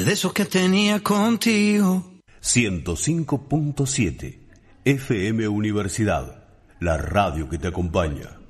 de esos que tenía contigo. 105.7 FM Universidad, la radio que te acompaña.